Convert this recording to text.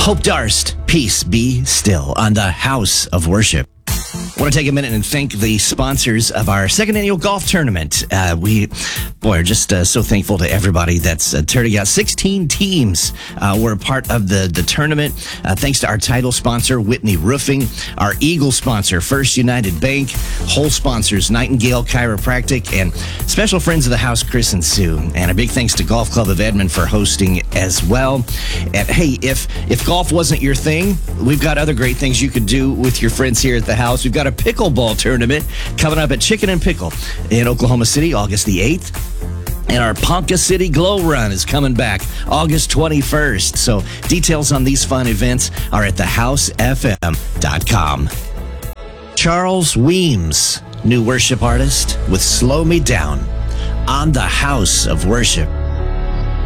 Hope Darst, peace be still on the House of Worship. I want to take a minute and thank the sponsors of our second annual golf tournament. We are just so thankful to everybody that's turning out. 16 teams were a part of the tournament. Thanks to our title sponsor, Whitney Roofing, our Eagle sponsor, First United Bank, whole sponsors, Nightingale Chiropractic, and special friends of the house, Chris and Sue. And a big thanks to Golf Club of Edmond for hosting as well. And hey, if golf wasn't your thing, we've got other great things you could do with your friends here at the house. We've got a pickleball tournament coming up at Chicken and Pickle in Oklahoma City, August the 8th. And our Ponca City Glow Run is coming back August 21st. So details on these fun events are at thehousefm.com. Charles Weems, new worship artist with Slow Me Down on the House of Worship.